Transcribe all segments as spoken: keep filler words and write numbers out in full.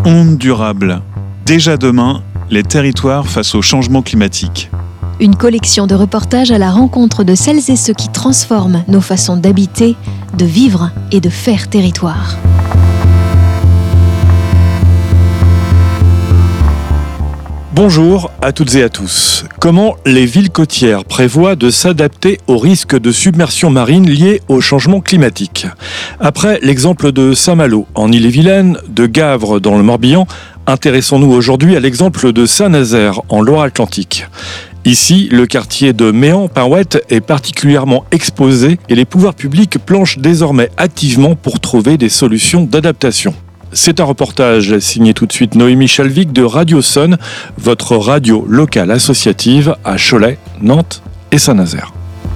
Ondes durables. Déjà demain, les territoires face au changement climatique. Une collection de reportages à la rencontre de celles et ceux qui transforment nos façons d'habiter, de vivre et de faire territoire. Bonjour à toutes et à tous. Comment les villes côtières prévoient de s'adapter aux risques de submersion marine liés au changement climatique ? Après l'exemple de Saint-Malo en Ille-et-Vilaine, de Gavre dans le Morbihan, intéressons-nous aujourd'hui à l'exemple de Saint-Nazaire en Loire-Atlantique. Ici, le quartier de Méan-Pinouette est particulièrement exposé et les pouvoirs publics planchent désormais activement pour trouver des solutions d'adaptation. C'est un reportage signé tout de suite Noémie Chalvic de Radio Sonne, votre radio locale associative à Cholet, Nantes et Saint-Nazaire.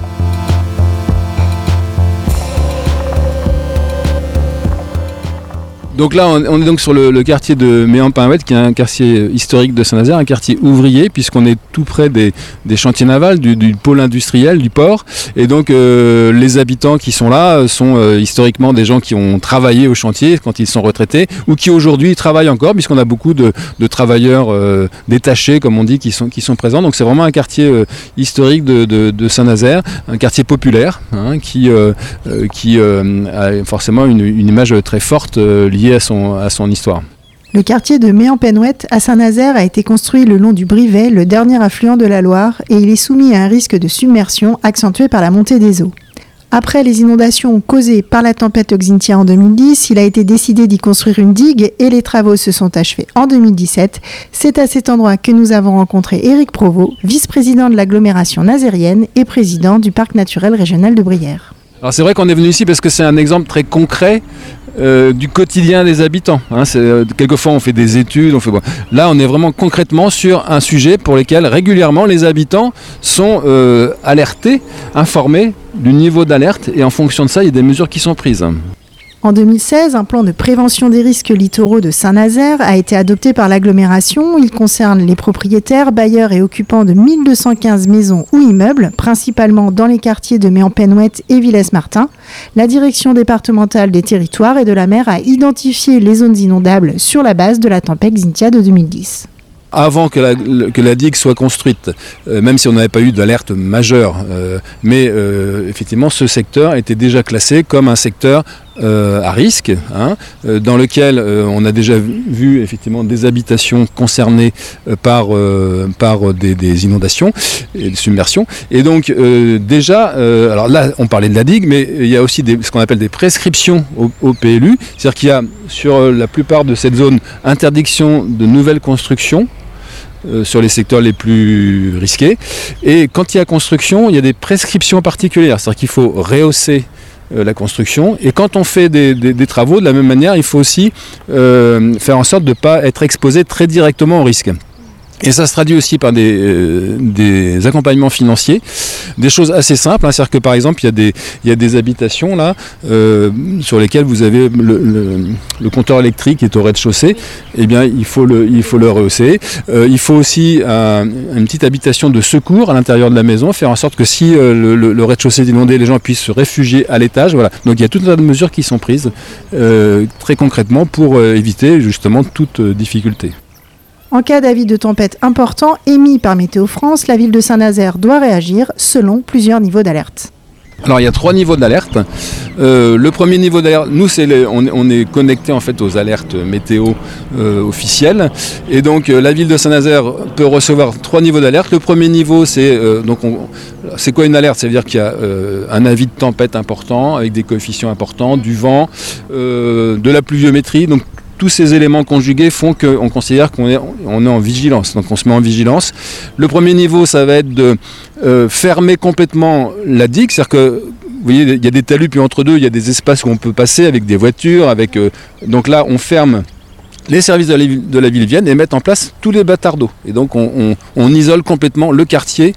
Donc là, on est donc sur le, le quartier de Méan-Pinouette, qui est un quartier historique de Saint-Nazaire, un quartier ouvrier, puisqu'on est tout près des, des chantiers navals, du, du pôle industriel, du port. Et donc, euh, les habitants qui sont là sont euh, historiquement des gens qui ont travaillé au chantier quand ils sont retraités, ou qui aujourd'hui travaillent encore, puisqu'on a beaucoup de, de travailleurs euh, détachés, comme on dit, qui sont, qui sont présents. Donc c'est vraiment un quartier euh, historique de, de, de Saint-Nazaire, un quartier populaire, hein, qui, euh, euh, qui euh, a forcément une, une image très forte euh, liée à son, à son histoire. Le quartier de Méan-Pinouette à Saint-Nazaire a été construit le long du Brivet, le dernier affluent de la Loire, et il est soumis à un risque de submersion accentué par la montée des eaux. Après les inondations causées par la tempête Xynthia en deux mille dix, il a été décidé d'y construire une digue et les travaux se sont achevés en deux mille dix-sept. C'est à cet endroit que nous avons rencontré Éric Provost, vice-président de l'agglomération nazérienne et président du parc naturel régional de Brière. Alors c'est vrai qu'on est venu ici parce que c'est un exemple très concret Euh, du quotidien des habitants. Hein, c'est, euh, quelquefois on fait des études, on fait bon. Là on est vraiment concrètement sur un sujet pour lequel régulièrement les habitants sont euh, alertés, informés du niveau d'alerte, et en fonction de ça il y a des mesures qui sont prises. En deux mille seize, un plan de prévention des risques littoraux de Saint-Nazaire a été adopté par l'agglomération. Il concerne les propriétaires, bailleurs et occupants de mille deux cent quinze maisons ou immeubles, principalement dans les quartiers de Méan-Pinouette et Villers-Martin. La direction départementale des territoires et de la mer a identifié les zones inondables sur la base de la tempête Xynthia de deux mille dix. Avant que la, que la digue soit construite, euh, même si on n'avait pas eu d'alerte majeure, euh, mais euh, effectivement ce secteur était déjà classé comme un secteur euh, à risque, hein, euh, dans lequel euh, on a déjà vu effectivement des habitations concernées euh, par, euh, par des, des inondations et des submersions. Et donc euh, déjà, euh, alors là on parlait de la digue, mais il y a aussi des, ce qu'on appelle des prescriptions au, au P L U, c'est-à-dire qu'il y a sur la plupart de cette zone interdiction de nouvelles constructions, Euh, sur les secteurs les plus risqués. Et quand il y a construction, il y a des prescriptions particulières, c'est-à-dire qu'il faut rehausser euh, la construction. Et quand on fait des, des, des travaux, de la même manière, il faut aussi euh, faire en sorte de ne pas être exposé très directement au risque. Et ça se traduit aussi par des, euh, des accompagnements financiers, des choses assez simples, hein, c'est-à-dire que par exemple il y a des, il y a des habitations là euh, sur lesquelles vous avez le, le, le compteur électrique qui est au rez-de-chaussée, eh bien il faut le, il faut le rehausser. Euh, il faut aussi un, une petite habitation de secours à l'intérieur de la maison, faire en sorte que si euh, le, le, le rez-de-chaussée est inondé, les gens puissent se réfugier à l'étage. Voilà. Donc il y a tout un tas de mesures qui sont prises euh, très concrètement pour euh, éviter justement toute euh, difficulté. En cas d'avis de tempête important émis par Météo France, la ville de Saint-Nazaire doit réagir selon plusieurs niveaux d'alerte. Alors il y a trois niveaux d'alerte. Euh, le premier niveau d'alerte, nous c'est les, on, on est connecté en fait aux alertes météo euh, officielles, et donc euh, la ville de Saint-Nazaire peut recevoir trois niveaux d'alerte. Le premier niveau c'est euh, donc on, c'est quoi une alerte ? Ça veut dire qu'il y a euh, un avis de tempête important avec des coefficients importants, du vent, euh, de la pluviométrie. Donc tous ces éléments conjugués font qu'on considère qu'on est, on est en vigilance, donc on se met en vigilance. Le premier niveau, ça va être de euh, fermer complètement la digue, c'est-à-dire que, vous voyez, il y a des talus, puis entre deux, il y a des espaces où on peut passer avec des voitures, avec, euh, donc là, on ferme. Les services de la, de la ville viennent et mettent en place tous les bâtards d'eau. Et donc, on, on, on isole complètement le quartier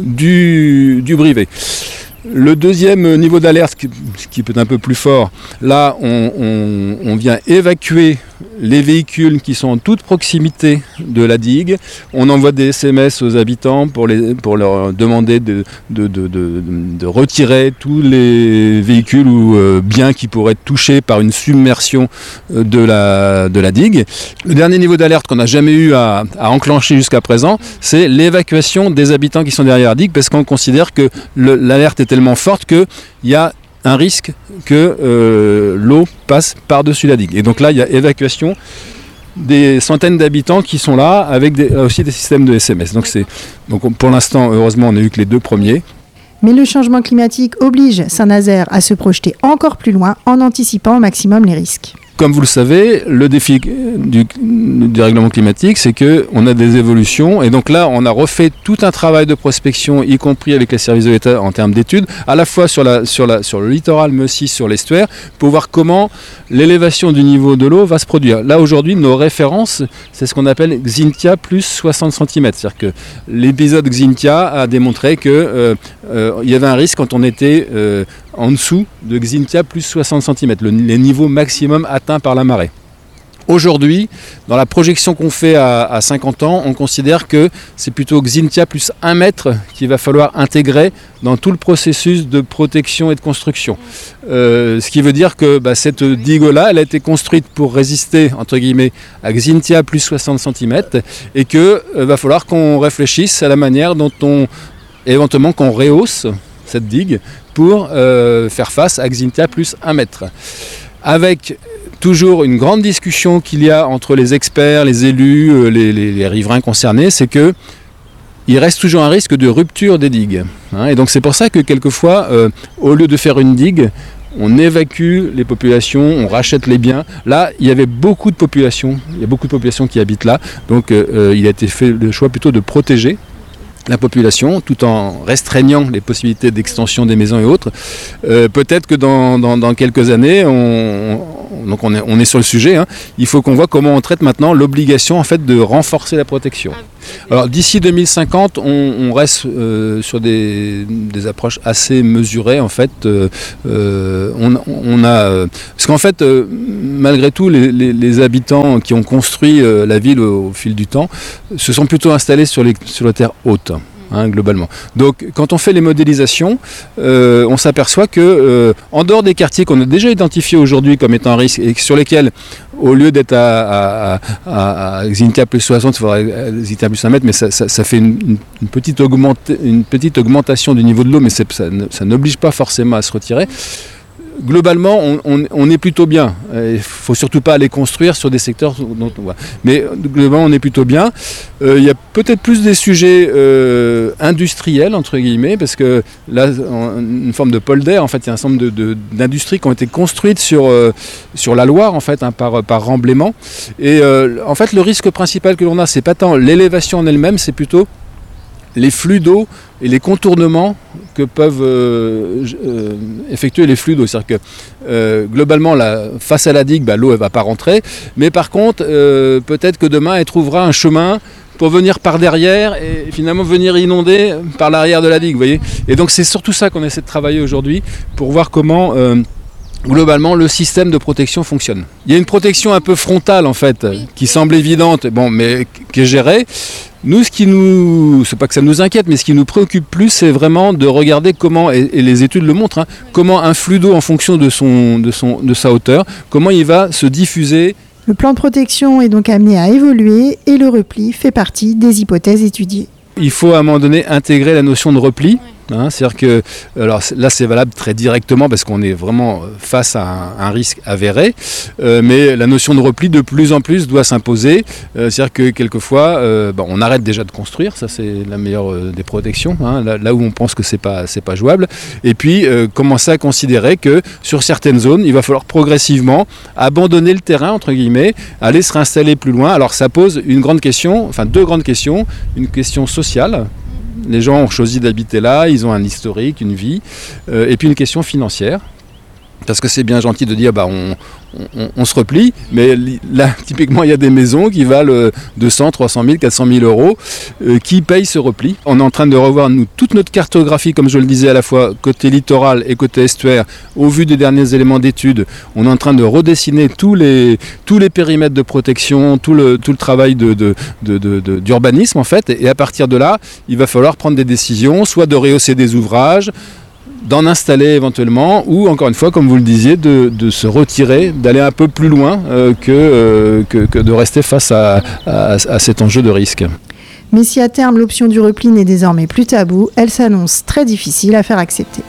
du, du Brivet. Le deuxième niveau d'alerte, qui peut être un peu plus fort, là on, on, on vient évacuer les véhicules qui sont en toute proximité de la digue. On envoie des S M S aux habitants pour, les, pour leur demander de, de, de, de, de retirer tous les véhicules ou euh, biens qui pourraient être touchés par une submersion de la, de la digue. Le dernier niveau d'alerte qu'on n'a jamais eu à, à enclencher jusqu'à présent, c'est l'évacuation des habitants qui sont derrière la digue, parce qu'on considère que le, l'alerte est tellement forte qu'il y a un risque que euh, l'eau passe par-dessus la digue. Et donc là, il y a évacuation des centaines d'habitants qui sont là, avec des, aussi des systèmes de S M S. Donc, c'est, donc pour l'instant, heureusement, on n'a eu que les deux premiers. Mais le changement climatique oblige Saint-Nazaire à se projeter encore plus loin en anticipant au maximum les risques. Comme vous le savez, le défi du, du règlement climatique, c'est qu'on a des évolutions. Et donc là, on a refait tout un travail de prospection, y compris avec les services de l'État en termes d'études, à la fois sur, la, sur, la, sur le littoral, mais aussi sur l'estuaire, pour voir comment l'élévation du niveau de l'eau va se produire. Là, aujourd'hui, nos références, c'est ce qu'on appelle Xynthia plus soixante centimètres. C'est-à-dire que l'épisode Xynthia a démontré qu'il euh, euh, y avait un risque quand on était euh, en dessous de Xynthia plus soixante centimètres, le, les niveaux maximum atteints par la marée. Aujourd'hui, dans la projection qu'on fait à, à cinquante ans, on considère que c'est plutôt Xynthia plus un mètre qu'il va falloir intégrer dans tout le processus de protection et de construction. Euh, ce qui veut dire que bah, cette digue-là, elle a été construite pour résister, entre guillemets, à Xynthia plus soixante centimètres, et qu'il euh, va falloir qu'on réfléchisse à la manière dont on, éventuellement, qu'on rehausse cette digue pour euh, faire face à Xynthia plus un mètre. Avec toujours une grande discussion qu'il y a entre les experts, les élus, euh, les, les, les riverains concernés, c'est que il reste toujours un risque de rupture des digues. Hein, et donc c'est pour ça que quelquefois, euh, au lieu de faire une digue, on évacue les populations, on rachète les biens. Là, il y avait beaucoup de populations, il y a beaucoup de populations qui habitent là, donc euh, il a été fait le choix plutôt de protéger la population, tout en restreignant les possibilités d'extension des maisons et autres. Euh, peut-être que dans, dans, dans quelques années, on, on, donc on, est, on est sur le sujet, hein, il faut qu'on voit comment on traite maintenant l'obligation en fait, de renforcer la protection. Alors d'ici deux mille cinquante, on, on reste euh, sur des, des approches assez mesurées. En fait, euh, on, on a, parce qu'en fait, euh, malgré tout, les, les, les habitants qui ont construit euh, la ville au, au fil du temps se sont plutôt installés sur, les, sur la terre haute. Hein, globalement. Donc, quand on fait les modélisations, euh, on s'aperçoit que, euh, en dehors des quartiers qu'on a déjà identifiés aujourd'hui comme étant un risque et sur lesquels, au lieu d'être à, à, à, à Xynthia plus soixante, il faudrait Xynthia plus un mètre, mais ça, ça, ça fait une, une, petite une petite augmentation du niveau de l'eau, mais ça, ça n'oblige pas forcément à se retirer. Globalement, on, on, on est plutôt bien. Il ne faut surtout pas aller construire sur des secteurs dont on voit. Mais globalement, on est plutôt bien. Euh, il y a peut-être plus des sujets euh, industriels, entre guillemets, parce que là, une forme de polder, en fait, il y a un certain nombre de, de, d'industries qui ont été construites sur, euh, sur la Loire, en fait, hein, par, par remblaiement. Et euh, en fait, le risque principal que l'on a, c'est pas tant l'élévation en elle-même, c'est plutôt les flux d'eau et les contournements que peuvent euh, euh, effectuer les flux d'eau. C'est-à-dire que euh, globalement, la, face à la digue, bah, l'eau ne va pas rentrer, mais par contre, euh, peut-être que demain, elle trouvera un chemin pour venir par derrière et finalement venir inonder par l'arrière de la digue. Vous voyez ? Et donc c'est surtout ça qu'on essaie de travailler aujourd'hui pour voir comment... Euh, globalement, le système de protection fonctionne. Il y a une protection un peu frontale, en fait, qui semble évidente, bon, mais qui est gérée. Nous, ce qui nous, c'est pas que ça nous inquiète, mais ce qui nous préoccupe plus, c'est vraiment de regarder comment, et, et les études le montrent, hein, comment un flux d'eau, en fonction de, son, de, son, de sa hauteur, comment il va se diffuser. Le plan de protection est donc amené à évoluer et le repli fait partie des hypothèses étudiées. Il faut à un moment donné intégrer la notion de repli. Hein, c'est-à-dire que, alors là c'est valable très directement parce qu'on est vraiment face à un, un risque avéré, euh, mais la notion de repli de plus en plus doit s'imposer. Euh, c'est-à-dire que quelquefois, euh, bon, on arrête déjà de construire, ça c'est la meilleure euh, des protections, hein, là, là où on pense que c'est pas c'est pas jouable. Et puis euh, commencer à considérer que sur certaines zones, il va falloir progressivement abandonner le terrain entre guillemets, aller se réinstaller plus loin. Alors ça pose une grande question, enfin deux grandes questions, une question sociale. Les gens ont choisi d'habiter là, ils ont un historique, une vie, euh, et puis une question financière, Parce que c'est bien gentil de dire bah on, on, on se replie, mais là typiquement il y a des maisons qui valent deux cents, trois cent mille, quatre cent mille euros euh, qui payent ce repli. On est en train de revoir nous toute notre cartographie, comme je le disais, à la fois côté littoral et côté estuaire, au vu des derniers éléments d'études. On est en train de redessiner tous les, tous les périmètres de protection, tout le, tout le travail de, de, de, de, de, d'urbanisme en fait, et à partir de là, il va falloir prendre des décisions, soit de rehausser des ouvrages, d'en installer éventuellement, ou encore une fois, comme vous le disiez, de, de se retirer, d'aller un peu plus loin euh, que, euh, que, que de rester face à, à, à cet enjeu de risque. Mais si à terme l'option du repli n'est désormais plus tabou, elle s'annonce très difficile à faire accepter.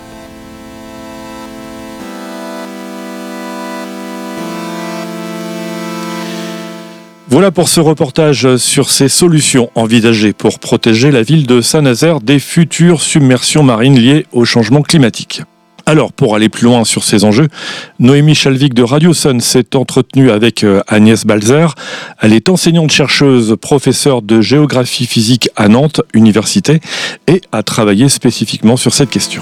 Voilà pour ce reportage sur ces solutions envisagées pour protéger la ville de Saint-Nazaire des futures submersions marines liées au changement climatique. Alors, pour aller plus loin sur ces enjeux, Noémie Chalvik de Radio Sun s'est entretenue avec Agnès Balzer. Elle est enseignante-chercheuse, professeure de géographie physique à Nantes Université et a travaillé spécifiquement sur cette question.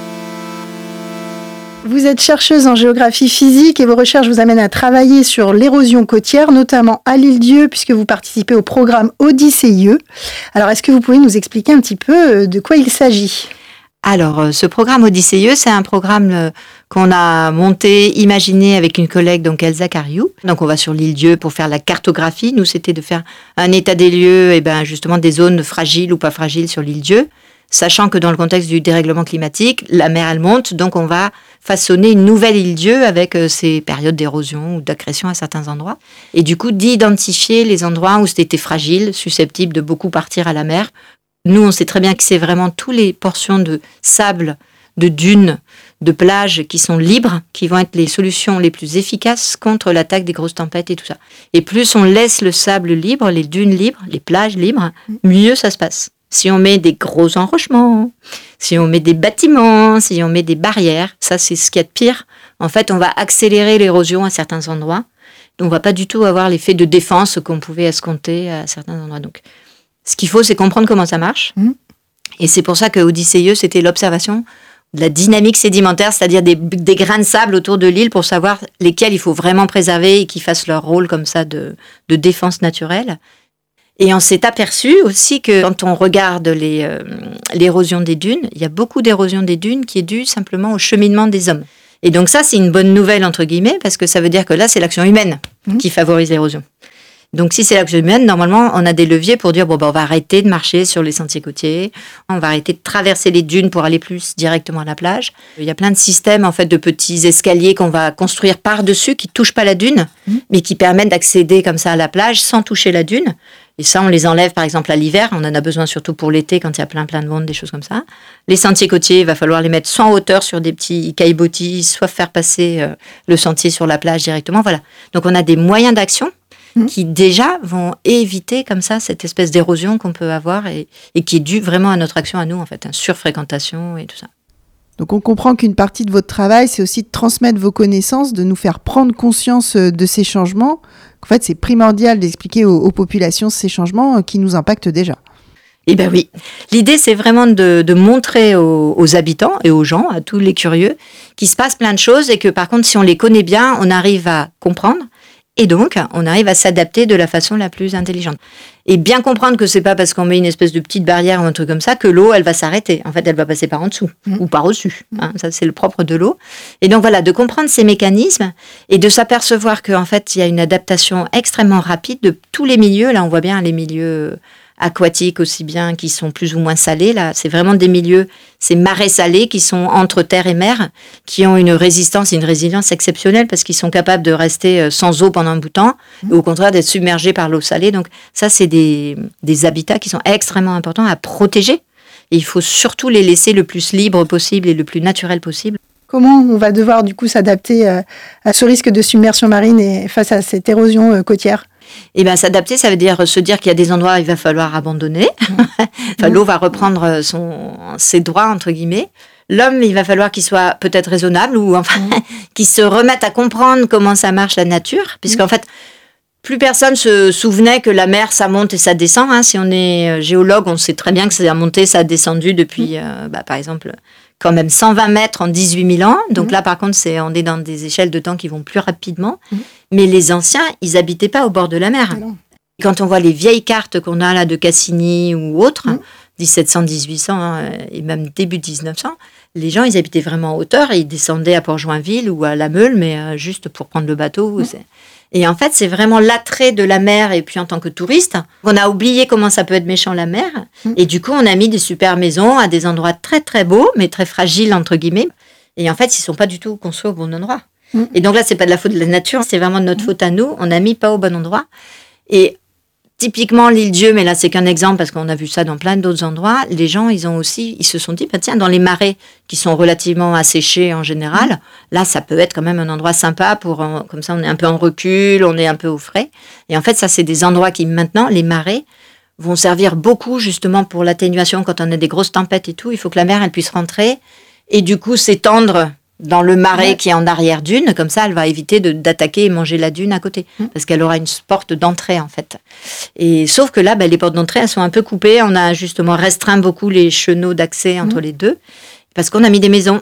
Vous êtes chercheuse en géographie physique et vos recherches vous amènent à travailler sur l'érosion côtière, notamment à l'Île-Dieu, puisque vous participez au programme Odyssée-E. Alors, est-ce que vous pouvez nous expliquer un petit peu de quoi il s'agit ? Alors, ce programme Odyssée-E, c'est un programme qu'on a monté, imaginé avec une collègue, donc Elsa Cariou. Donc, on va sur l'Île-Dieu pour faire la cartographie. Nous, c'était de faire un état des lieux, et ben justement des zones fragiles ou pas fragiles sur l'Île-Dieu. Sachant que dans le contexte du dérèglement climatique, la mer, elle monte, donc on va façonner une nouvelle Île-Dieu avec euh, ces périodes d'érosion ou d'accrétion à certains endroits. Et du coup, d'identifier les endroits où c'était fragile, susceptible de beaucoup partir à la mer. Nous, on sait très bien que c'est vraiment toutes les portions de sable, de dunes, de plages qui sont libres, qui vont être les solutions les plus efficaces contre l'attaque des grosses tempêtes et tout ça. Et plus on laisse le sable libre, les dunes libres, les plages libres, mieux ça se passe. Si on met des gros enrochements, si on met des bâtiments, si on met des barrières, ça c'est ce qu'il y a de pire. En fait, on va accélérer l'érosion à certains endroits. Donc, on va pas du tout avoir l'effet de défense qu'on pouvait escompter à certains endroits. Donc, ce qu'il faut, c'est comprendre comment ça marche. Mmh. Et c'est pour ça que Odyssée-E, c'était l'observation de la dynamique sédimentaire, c'est-à-dire des, des grains de sable autour de l'île pour savoir lesquels il faut vraiment préserver et qui fassent leur rôle comme ça de, de défense naturelle. Et on s'est aperçu aussi que quand on regarde les, euh, l'érosion des dunes, il y a beaucoup d'érosion des dunes qui est due simplement au cheminement des hommes. Et donc ça, c'est une bonne nouvelle, entre guillemets, parce que ça veut dire que là, c'est l'action humaine mmh. qui favorise l'érosion. Donc si c'est l'action humaine, normalement, on a des leviers pour dire, bon, ben, on va arrêter de marcher sur les sentiers côtiers, on va arrêter de traverser les dunes pour aller plus directement à la plage. Il y a plein de systèmes, en fait, de petits escaliers qu'on va construire par-dessus, qui ne touchent pas la dune, mmh. mais qui permettent d'accéder comme ça à la plage sans toucher la dune. Et ça, on les enlève, par exemple, à l'hiver. On en a besoin surtout pour l'été, quand il y a plein, plein de monde, des choses comme ça. Les sentiers côtiers, il va falloir les mettre soit en hauteur sur des petits caillebotis, soit faire passer euh, le sentier sur la plage directement. Voilà. Donc, on a des moyens d'action mmh. qui, déjà, vont éviter, comme ça, cette espèce d'érosion qu'on peut avoir et, et qui est due vraiment à notre action à nous, en fait, hein, surfréquentation et tout ça. Donc, on comprend qu'une partie de votre travail, c'est aussi de transmettre vos connaissances, de nous faire prendre conscience de ces changements. En fait, c'est primordial d'expliquer aux, aux populations ces changements qui nous impactent déjà. Eh bien oui. L'idée, c'est vraiment de, de montrer aux, aux habitants et aux gens, à tous les curieux, qu'il se passe plein de choses et que par contre, si on les connaît bien, on arrive à comprendre. Et donc, on arrive à s'adapter de la façon la plus intelligente. Et bien comprendre que c'est pas parce qu'on met une espèce de petite barrière ou un truc comme ça que l'eau, elle va s'arrêter. En fait, elle va passer par en dessous mmh. ou par au-dessus. Hein, ça, c'est le propre de l'eau. Et donc, voilà, de comprendre ces mécanismes et de s'apercevoir qu'en fait, il y a une adaptation extrêmement rapide de tous les milieux. Là, on voit bien les milieux aquatiques aussi bien, qui sont plus ou moins salés. Là, c'est vraiment des milieux, ces marais salés qui sont entre terre et mer, qui ont une résistance et une résilience exceptionnelle parce qu'ils sont capables de rester sans eau pendant un bout de temps et au contraire d'être submergés par l'eau salée. Donc ça, c'est des, des habitats qui sont extrêmement importants à protéger. Et il faut surtout les laisser le plus libre possible et le plus naturel possible. Comment on va devoir du coup s'adapter à ce risque de submersion marine et face à cette érosion côtière ? Eh bien, s'adapter, ça veut dire se dire qu'il y a des endroits où il va falloir abandonner. Enfin, l'eau va reprendre son, ses droits, entre guillemets. L'homme, il va falloir qu'il soit peut-être raisonnable ou enfin, mmh. qu'il se remette à comprendre comment ça marche la nature. Puisqu'en fait, plus personne se souvenait que la mer, ça monte et ça descend. Hein. Si on est géologue, on sait très bien que ça a monté, ça a descendu depuis, mmh. euh, bah, par exemple, quand même cent vingt mètres en dix-huit mille ans. Donc Mmh. là, par contre, c'est, on est dans des échelles de temps qui vont plus rapidement. Mmh. Mais les anciens, ils habitaient pas au bord de la mer. Ah non. Quand on voit les vieilles cartes qu'on a là de Cassini ou autres, Mmh. dix-sept cents, dix-huit cents hein, et même début dix-neuf cents, les gens, ils habitaient vraiment en hauteur et ils descendaient à Port-Joinville ou à La Meule, mais euh, juste pour prendre le bateau. Mmh. C'est... Et en fait, c'est vraiment l'attrait de la mer et puis en tant que touriste, on a oublié comment ça peut être méchant la mer. Mmh. Et du coup, on a mis des super maisons à des endroits très très beaux, mais très fragiles entre guillemets. Et en fait, ils sont pas du tout construits au bon endroit. Mmh. Et donc là, c'est pas de la faute de la nature, c'est vraiment de notre faute à nous. On a mis pas au bon endroit. Et typiquement l'île Dieu, mais là c'est qu'un exemple parce qu'on a vu ça dans plein d'autres endroits. Les gens, ils ont aussi, ils se sont dit, bah tiens, dans les marais qui sont relativement asséchés en général, mmh. là ça peut être quand même un endroit sympa pour, comme ça on est un peu en recul, on est un peu au frais. Et en fait, ça c'est des endroits qui maintenant, les marais, vont servir beaucoup justement pour l'atténuation quand on a des grosses tempêtes et tout. Il faut que la mer elle puisse rentrer et du coup s'étendre dans le marais ouais. qui est en arrière dune, comme ça elle va éviter de, d'attaquer et manger la dune à côté, mmh. parce qu'elle aura une porte d'entrée en fait. Et sauf que là, bah, les portes d'entrée elles sont un peu coupées, on a justement restreint beaucoup les chenaux d'accès entre mmh. les deux, parce qu'on a mis des maisons.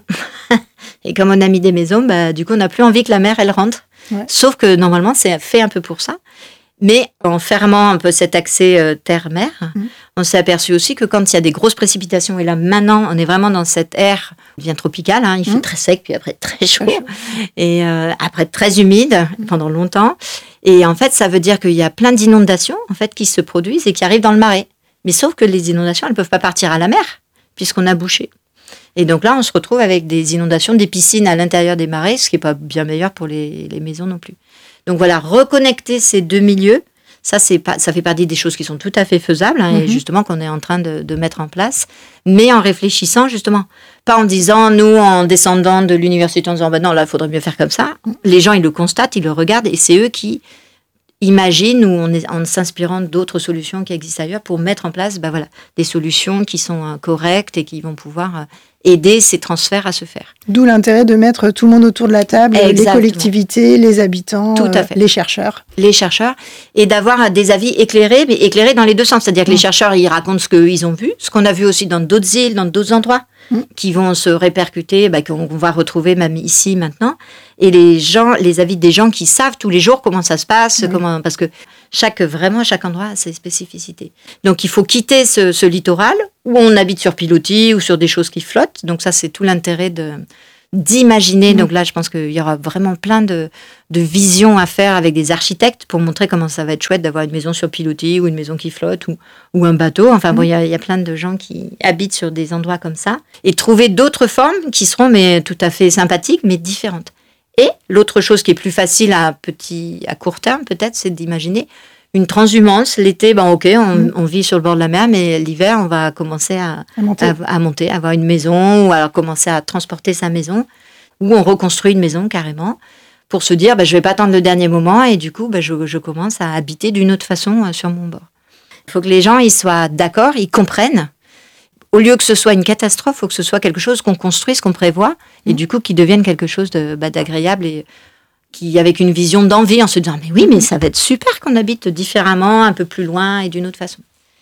Et comme on a mis des maisons, bah, du coup on n'a plus envie que la mer elle rentre. Ouais. Sauf que normalement c'est fait un peu pour ça. Mais en fermant un peu cet accès euh, terre-mer, mmh. on s'est aperçu aussi que quand il y a des grosses précipitations, et là maintenant on est vraiment dans cette ère bien tropicale, hein, il mmh. fait très sec, puis après très chaud, très chaud. et euh, après très humide mmh. pendant longtemps. Et en fait, ça veut dire qu'il y a plein d'inondations en fait, qui se produisent et qui arrivent dans le marais. Mais sauf que les inondations, elles ne peuvent pas partir à la mer, puisqu'on a bouché. Et donc là, on se retrouve avec des inondations, des piscines à l'intérieur des marais, ce qui n'est pas bien meilleur pour les, les maisons non plus. Donc voilà, reconnecter ces deux milieux, ça, c'est pas, ça fait partie des choses qui sont tout à fait faisables, hein, mm-hmm. et justement qu'on est en train de, de mettre en place, mais en réfléchissant justement. Pas en disant, nous, en descendant de l'université, en disant, bah non, là, il faudrait mieux faire comme ça. Mm-hmm. Les gens, ils le constatent, ils le regardent, et c'est eux qui imaginent, ou on est, en s'inspirant d'autres solutions qui existent ailleurs, pour mettre en place bah voilà, des solutions qui sont euh, correctes et qui vont pouvoir... Euh, aider ces transferts à se faire. D'où l'intérêt de mettre tout le monde autour de la table, Exactement. Les collectivités, les habitants, tout à fait. Euh, les chercheurs. Les chercheurs, et d'avoir des avis éclairés, mais éclairés dans les deux sens. C'est-à-dire que mmh. les chercheurs, ils racontent ce qu'ils ont vu, ce qu'on a vu aussi dans d'autres îles, dans d'autres endroits, mmh. qui vont se répercuter, bah, qu'on va retrouver même ici, maintenant. Et les gens, les avis des gens qui savent tous les jours comment ça se passe, mmh. comment, parce que chaque, vraiment, chaque endroit a ses spécificités. Donc, il faut quitter ce, ce littoral, où on habite sur pilotis ou sur des choses qui flottent. Donc ça, c'est tout l'intérêt de, d'imaginer. Mmh. Donc là, je pense qu'il y aura vraiment plein de, de visions à faire avec des architectes pour montrer comment ça va être chouette d'avoir une maison sur pilotis ou une maison qui flotte ou, ou un bateau. Enfin mmh. bon, il y a, y a plein de gens qui habitent sur des endroits comme ça. Et trouver d'autres formes qui seront mais, tout à fait sympathiques, mais différentes. Et l'autre chose qui est plus facile à, petit, à court terme, peut-être, c'est d'imaginer une transhumance. L'été, ben ok, on, mmh. on vit sur le bord de la mer, mais l'hiver, on va commencer à, à, monter. à, à monter, avoir une maison, ou alors commencer à transporter sa maison, ou on reconstruit une maison carrément, pour se dire, ben, je ne vais pas attendre le dernier moment, et du coup, ben, je, je commence à habiter d'une autre façon euh, sur mon bord. Il faut que les gens ils soient d'accord, ils comprennent. Au lieu que ce soit une catastrophe, il faut que ce soit quelque chose qu'on construise, qu'on prévoit, mmh. et du coup, qui devienne quelque chose de, ben, d'agréable et qui, avec une vision d'envie, en se disant, mais oui, mais ça va être super qu'on habite différemment, un peu plus loin et d'une autre façon.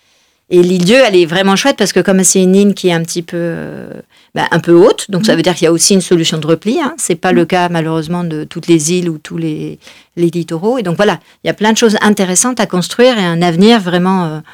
Et l'île Dieu, elle est vraiment chouette parce que comme c'est une île qui est un petit peu, euh, bah, un peu haute, donc mmh. ça veut dire qu'il y a aussi une solution de repli. Hein. C'est pas mmh. le cas, malheureusement, de toutes les îles ou tous les, les littoraux. Et donc voilà, il y a plein de choses intéressantes à construire et un avenir vraiment euh,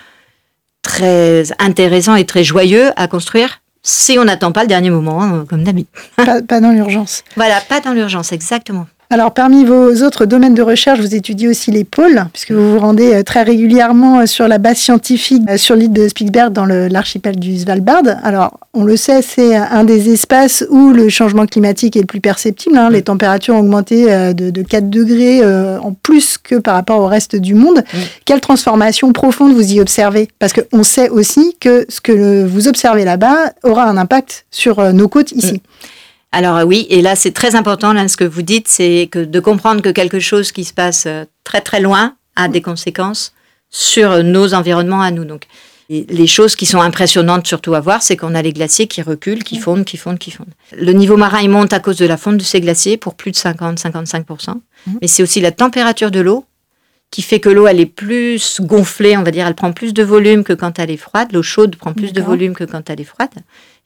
très intéressant et très joyeux à construire si on n'attend pas le dernier moment, hein, comme d'habitude. Pas, pas dans l'urgence. Voilà, pas dans l'urgence, exactement. Alors, parmi vos autres domaines de recherche, vous étudiez aussi les pôles, puisque vous vous rendez très régulièrement sur la base scientifique sur l'île de Spitsbergen dans le, l'archipel du Svalbard. Alors, on le sait, c'est un des espaces où le changement climatique est le plus perceptible. Hein. Les températures ont augmenté de, de quatre degrés euh, en plus que par rapport au reste du monde. Mmh. Quelle transformation profonde vous y observez ? Parce qu'on sait aussi que ce que vous observez là-bas aura un impact sur nos côtes ici. Mmh. Alors oui, et là c'est très important, là, ce que vous dites, c'est que de comprendre que quelque chose qui se passe très très loin a des conséquences sur nos environnements à nous. Donc, les choses qui sont impressionnantes surtout à voir, c'est qu'on a les glaciers qui reculent, qui fondent, qui fondent, qui fondent. Le niveau marin il monte à cause de la fonte de ces glaciers pour plus de cinquante à cinquante-cinq pour cent. Mmh. Mais c'est aussi la température de l'eau qui fait que l'eau elle est plus gonflée, on va dire, elle prend plus de volume que quand elle est froide. L'eau chaude prend plus D'accord. de volume que quand elle est froide.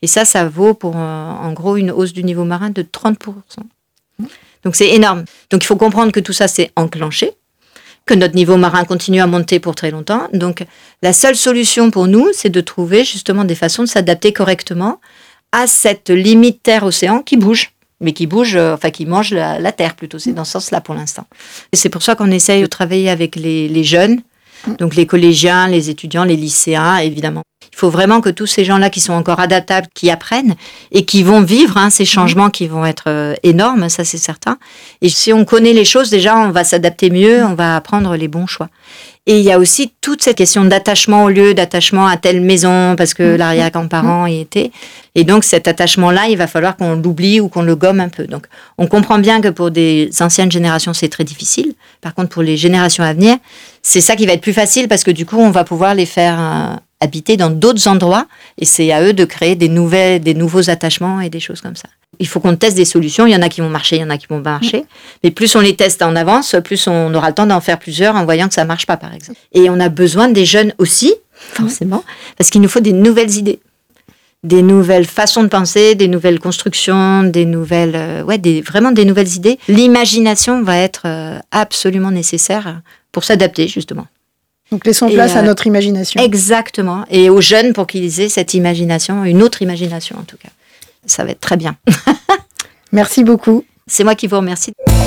Et ça, ça vaut pour, euh, en gros, une hausse du niveau marin de trente pour cent. Donc c'est énorme. Donc il faut comprendre que tout ça, c'est enclenché, que notre niveau marin continue à monter pour très longtemps. Donc la seule solution pour nous, c'est de trouver justement des façons de s'adapter correctement à cette limite terre-océan qui bouge. mais qui bouge, euh, enfin qui mange la, la terre plutôt. C'est dans ce sens-là pour l'instant. Et c'est pour ça qu'on essaye de travailler avec les, les jeunes, donc les collégiens, les étudiants, les lycéens, évidemment. Il faut vraiment que tous ces gens-là qui sont encore adaptables, qui apprennent et qui vont vivre hein, ces changements qui vont être euh, énormes, ça c'est certain. Et si on connaît les choses, déjà, on va s'adapter mieux, on va prendre les bons choix. Et il y a aussi toute cette question d'attachement au lieu, d'attachement à telle maison, parce que l'arrière-grand-parent y était. Et donc, cet attachement-là, il va falloir qu'on l'oublie ou qu'on le gomme un peu. Donc, on comprend bien que pour des anciennes générations, c'est très difficile. Par contre, pour les générations à venir, c'est ça qui va être plus facile, parce que du coup, on va pouvoir les faire euh, habiter dans d'autres endroits. Et c'est à eux de créer des, nouvelles, des nouveaux attachements et des choses comme ça. Il faut qu'on teste des solutions. Il y en a qui vont marcher, il y en a qui vont pas marcher. Mais plus on les teste en avance, plus on aura le temps d'en faire plusieurs en voyant que ça marche pas, par exemple. Et on a besoin des jeunes aussi, forcément, parce qu'il nous faut des nouvelles idées, des nouvelles façons de penser, des nouvelles constructions, des nouvelles, euh, ouais, des, vraiment des nouvelles idées. L'imagination va être euh, absolument nécessaire pour s'adapter, justement. Donc laissons Et, place euh, à notre imagination. Exactement. Et aux jeunes pour qu'ils aient cette imagination, une autre imagination en tout cas. Ça va être très bien. Merci beaucoup. C'est moi qui vous remercie.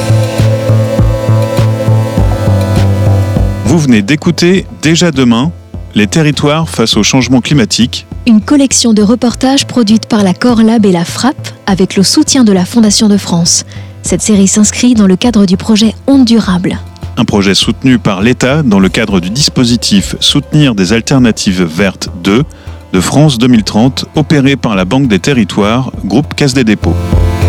Vous venez d'écouter Déjà demain, les territoires face au changement climatique. Une collection de reportages produite par la Corlab et la Frappe avec le soutien de la Fondation de France. Cette série s'inscrit dans le cadre du projet Ondes Durables. Un projet soutenu par l'État dans le cadre du dispositif Soutenir des alternatives vertes deux de France deux mille trente, opéré par la Banque des Territoires, groupe Caisse des Dépôts.